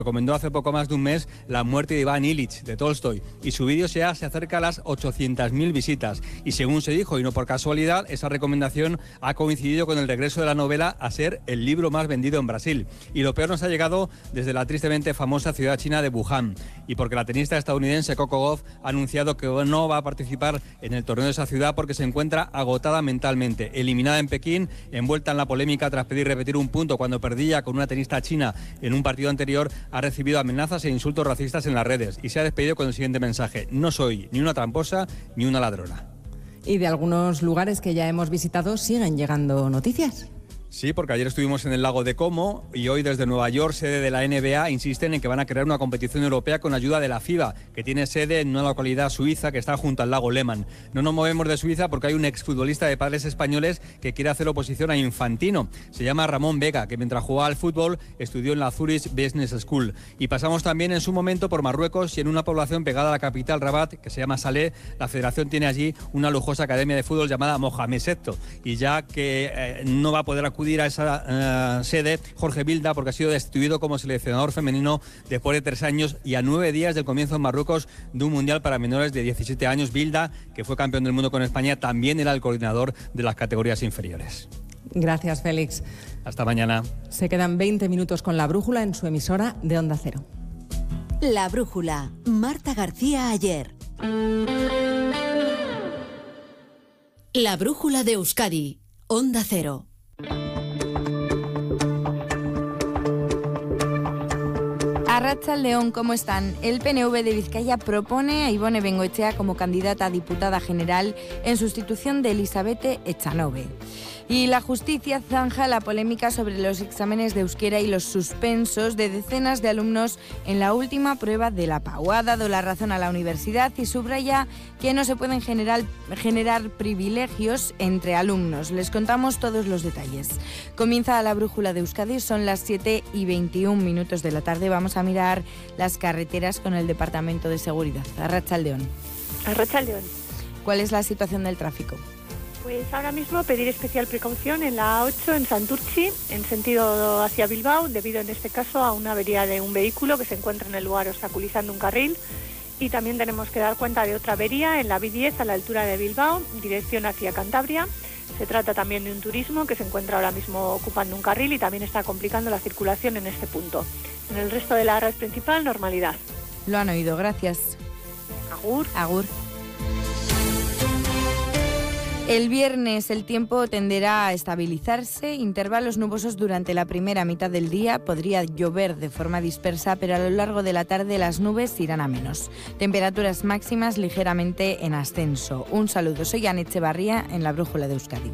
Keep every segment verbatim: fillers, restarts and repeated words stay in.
Recomendó hace poco más de un mes La muerte de Iván Ilich, de Tolstoy, y su vídeo ya se acerca a las ochocientas mil visitas. Y según se dijo, y no por casualidad, esa recomendación ha coincidido con el regreso de la novela a ser el libro más vendido en Brasil. Y lo peor nos ha llegado desde la tristemente famosa ciudad china de Wuhan, y porque la tenista estadounidense Coco Gauff ha anunciado que no va a participar en el torneo de esa ciudad porque se encuentra agotada mentalmente, eliminada en Pekín, envuelta en la polémica tras pedir repetir un punto cuando perdía con una tenista china en un partido anterior. Ha recibido amenazas e insultos racistas en las redes y se ha despedido con el siguiente mensaje: no soy ni una tramposa ni una ladrona. Y de algunos lugares que ya hemos visitado siguen llegando noticias. Sí, porque ayer estuvimos en el lago de Como y hoy desde Nueva York, sede de la N B A, insisten en que van a crear una competición europea con ayuda de la FIBA, que tiene sede en una localidad suiza que está junto al lago Lehmann. No nos movemos de Suiza porque hay un exfutbolista de padres españoles que quiere hacer oposición a Infantino. Se llama Ramón Vega, que mientras jugaba al fútbol estudió en la Zurich Business School. Y pasamos también en su momento por Marruecos y en una población pegada a la capital, Rabat, que se llama Salé. La federación tiene allí una lujosa academia de fútbol llamada Mohamed sexto. Y ya que eh, no va a poder acudir a esa uh, sede Jorge Vilda, porque ha sido destituido como seleccionador femenino después de tres años y a nueve días del comienzo en Marruecos de un mundial para menores de diecisiete años. Vilda, que fue campeón del mundo con España, también era el coordinador de las categorías inferiores. Gracias, Félix. Hasta mañana. Se quedan veinte minutos con La Brújula en su emisora de Onda Cero. La Brújula, Marta García Ayer. La Brújula de Euskadi, Onda Cero. Arratsaldeon, ¿cómo están? El P N V de Vizcaya propone a Ibone Bengoechea como candidata a diputada general en sustitución de Elisabete Echanove. Y la justicia zanja la polémica sobre los exámenes de euskera y los suspensos de decenas de alumnos en la última prueba de la P A U. Ha dado la razón a la universidad y subraya que no se pueden generar, generar privilegios entre alumnos. Les contamos todos los detalles. Comienza La Brújula de Euskadi, son las siete y veintiún minutos de la tarde. Vamos a mirar las carreteras con el Departamento de Seguridad. Arratsaldeon. Arratsaldeon. ¿Cuál es la situación del tráfico? Pues ahora mismo pedir especial precaución en la A ocho en Santurtzi, en sentido hacia Bilbao, debido en este caso a una avería de un vehículo que se encuentra en el lugar obstaculizando un carril. Y también tenemos que dar cuenta de otra avería en la B diez a la altura de Bilbao, dirección hacia Cantabria. Se trata también de un turismo que se encuentra ahora mismo ocupando un carril y también está complicando la circulación en este punto. En el resto de la red principal, normalidad. Lo han oído, gracias. Agur. Agur. El viernes el tiempo tenderá a estabilizarse, intervalos nubosos durante la primera mitad del día, podría llover de forma dispersa, pero a lo largo de la tarde las nubes irán a menos. Temperaturas máximas ligeramente en ascenso. Un saludo, soy Ana Echevarría en La Brújula de Euskadi.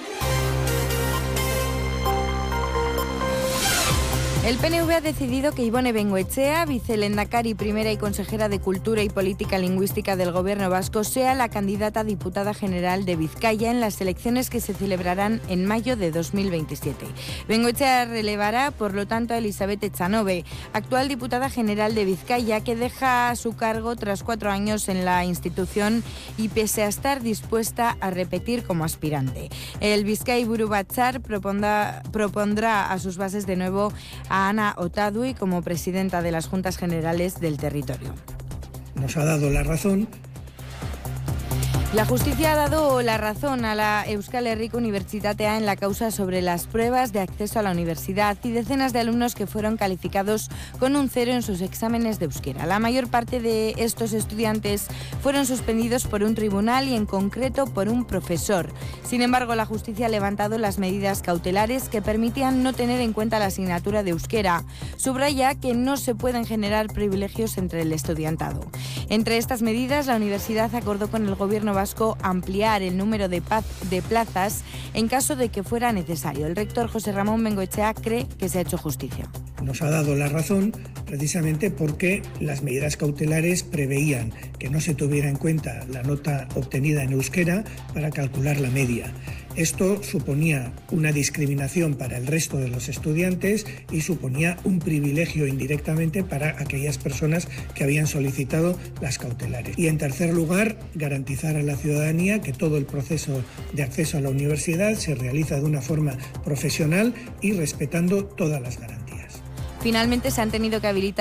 El P N V ha decidido que Ibone Bengoechea, vicelehendakari primera y consejera de Cultura y Política Lingüística del Gobierno vasco, sea la candidata a diputada general de Vizcaya en las elecciones que se celebrarán en mayo de dos mil veintisiete. Bengoechea relevará, por lo tanto, a Elisabete Echanove, actual diputada general de Vizcaya, que deja su cargo tras cuatro años en la institución y pese a estar dispuesta a repetir como aspirante. El Bizkai Buru Batzar propondrá, propondrá a sus bases de nuevo a Ana Otadui como presidenta de las Juntas Generales del territorio. Nos ha dado la razón. La justicia ha dado la razón a la Euskal Herriko Unibertsitatea en la causa sobre las pruebas de acceso a la universidad y decenas de alumnos que fueron calificados con un cero en sus exámenes de euskera. La mayor parte de estos estudiantes fueron suspendidos por un tribunal y en concreto por un profesor. Sin embargo, la justicia ha levantado las medidas cautelares que permitían no tener en cuenta la asignatura de euskera. Subraya que no se pueden generar privilegios entre el estudiantado. Entre estas medidas, la universidad acordó con el gobierno vasco ampliar el número de, paz, de plazas en caso de que fuera necesario. El rector José Ramón Bengoechea cree que se ha hecho justicia. Nos ha dado la razón precisamente porque las medidas cautelares preveían que no se tuviera en cuenta la nota obtenida en euskera para calcular la media. Esto suponía una discriminación para el resto de los estudiantes y suponía un privilegio indirectamente para aquellas personas que habían solicitado las cautelares. Y en tercer lugar, garantizar a la ciudadanía que todo el proceso de acceso a la universidad se realiza de una forma profesional y respetando todas las garantías. Finalmente se han tenido que habilitar